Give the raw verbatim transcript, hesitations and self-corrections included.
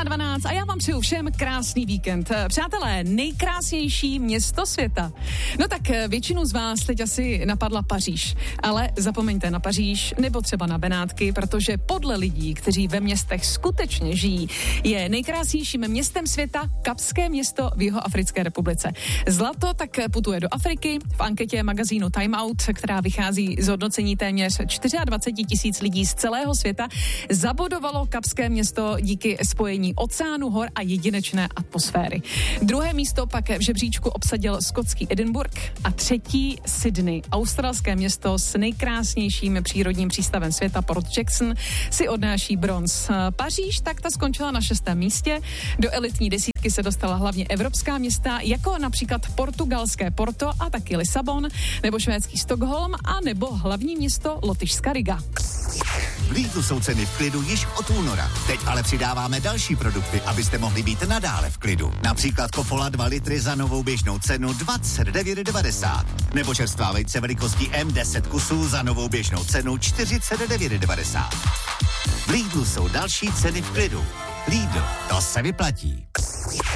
dvanáct a já vám přeju všem krásný víkend. Přátelé, nejkrásnější město světa. No tak většinu z vás teď asi napadla Paříž, ale zapomeňte na Paříž nebo třeba na Benátky, protože podle lidí, kteří ve městech skutečně žijí, je nejkrásnějším městem světa Kapské město v Jihoafrické republice. Zlato tak putuje do Afriky. V anketě magazínu Time Out, která vychází z hodnocení téměř dvacet čtyři tisíc lidí z celého světa, zabodovalo Kapské město díky spojení oceánu, hor a jedinečné atmosféry. Druhé místo pak v žebříčku obsadil skotský Edinburgh a třetí Sydney. Australské město s nejkrásnějším přírodním přístavem světa Port Jackson si odnáší bronz. Paříž tak ta skončila na šestém místě. Do elitní desítky se dostala hlavně evropská města, jako například portugalské Porto a taky Lisabon, nebo švédský Stockholm a nebo hlavní město Lotyšská Riga. V Lidlu jsou ceny v klidu již od února. Teď ale přidáváme další produkty, abyste mohli být nadále v klidu. Například Kofola dva litry za novou běžnou cenu dvacet devět devadesát. Nebo čerstvá vejce velikostí M deset kusů za novou běžnou cenu čtyřicet devět devadesát. V Lidlu jsou další ceny v klidu. Lidl, to se vyplatí.